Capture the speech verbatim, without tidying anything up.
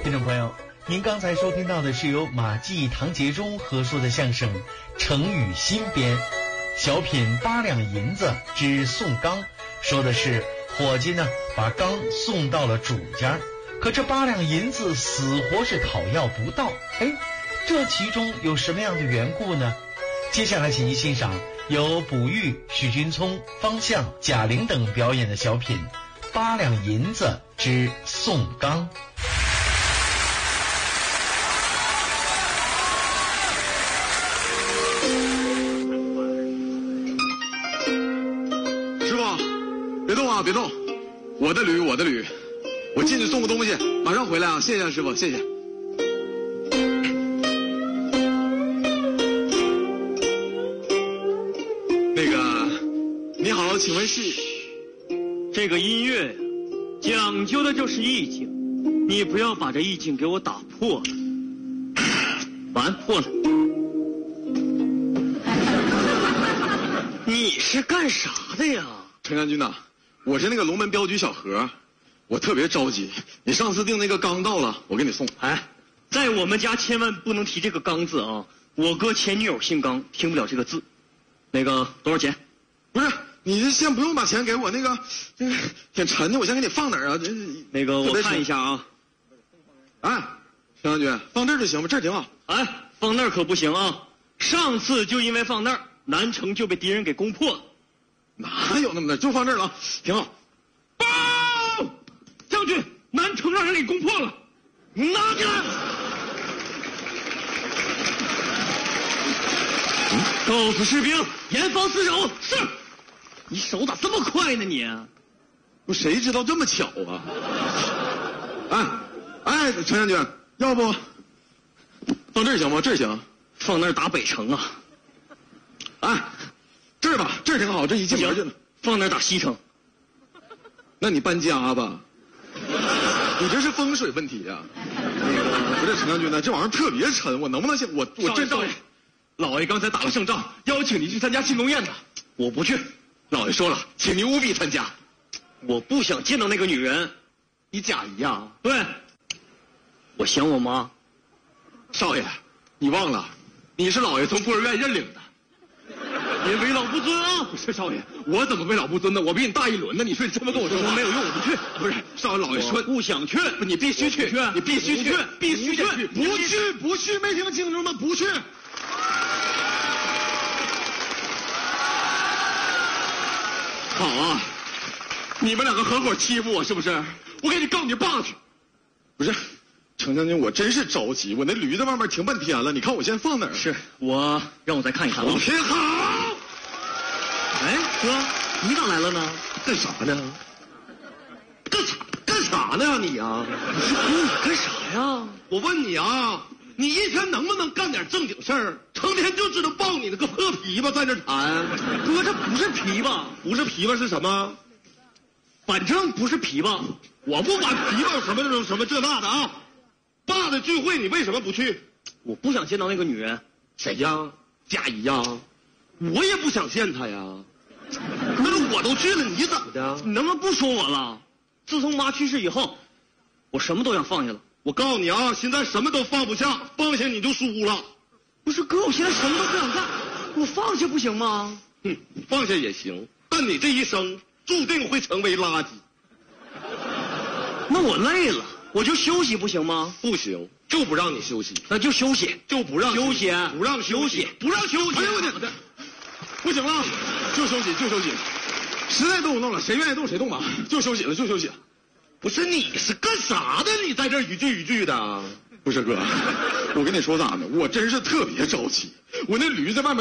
听众朋友，您刚才收听到的是由马季、唐杰忠合说的相声《成语新编》，小品八两银子之送缸，说的是伙计呢把缸送到了主家，可这八两银子死活是讨要不到。哎，这其中有什么样的缘故呢？接下来请您欣赏由卜玉、许君聪、方向、贾玲等表演的小品《八两银子之送缸》。 师傅，别动啊，别动！我的驴，我的驴，我进去送个东西，马上回来啊！谢谢师傅，谢谢。那个，你好，请问是？ 这个音乐讲究的就是意境，你不要把这意境给我打破了。完破了。你是干啥的呀？ 陈将军呐，我是那个龙门镖局小何，我特别着急。你上次订那个缸到了，我给你送。 哎，在我们家千万不能提这个缸字啊！我哥前女友姓缸，听不了这个字。那个多少钱？ 不是，你这先不用把钱给我，那个这个挺沉的，我先给你放哪儿啊？这那个我看一下啊。 哎，陈将军，放这儿就行吧，这儿挺好。 哎，放那儿可不行啊！上次就因为放那儿，南城就被敌人给攻破了。 哪有那么的？就放这儿了啊，挺好。 报，将军，南城让人给攻破了，拿起来！告诉士兵严防死守。是。你手咋这么快呢你？ 我谁知道这么巧啊？哎哎，陈将军，要不放这儿行吗？这儿行。 放那儿打北城啊？ 哎，这儿吧，这儿挺好，这一进门就。 放那儿打西城。 那你搬家吧。你这是风水问题呀、啊。那个不是陈将军呢，这玩意儿特别沉，我能不能先我我真少爷，老爷刚才打了胜仗，邀请你去参加庆功宴呢。我不去。 老爷说了，请您务必参加。 我不想见到那个女人。 你贾姨呀？ 对。我想我妈。 少爷，你忘了，你是老爷从孤儿院认领的。 别为老不尊啊！ 不是少爷，我怎么为老不尊呢？我比你大一轮呢，你说你这么跟我说话没有用，我不去。 不是少爷，老爷说不想去， 不，你必须去，你必须去，必须去，不去不去，没听清楚吗？不去。好啊，你们两个合伙欺负我是不是？我给你告你爸去。不是，程将军，我真是着急，我那驴在外面停半天了，你看我先放哪儿？ 是我让我再看一看。 我偏好。 哎，哥，你咋来了呢？ 干啥呢？干啥干啥呢你啊？ 不是哥，你干啥呀？ 我问你啊，你一天能不能干点正经事儿？成天就知道抱你那个破琵琶在那弹。 哥，这不是琵琶， 不是琵琶是什么？ 反正不是琵琶。 我不管琵琶什么什么这那的啊。爸的聚会你为什么不去？ 我不想见到那个女人。 谁呀？贾姨呀？ 我也不想见她呀。 可是我都去了，你怎么的？ 你能不能不说我了？自从妈去世以后，我什么都想放下了。 我告诉你啊，现在什么都放不下，放下你就输了。 不是哥，我现在什么都不想干，我放下不行吗？ 嗯，放下也行，但你这一生注定会成为垃圾。 那我累了，我就休息不行吗？ 不行，就不让你休息。 那就休息， 就不让休息， 不让休息，不让休息。哎呦我的，不行了，就休息，就休息。实在动不动了，谁愿意动谁动吧，就休息了，就休息了。不是你是干啥的？你在这语句语句的？不是哥，我跟你说咋的？我真是特别着急，我那驴在外面。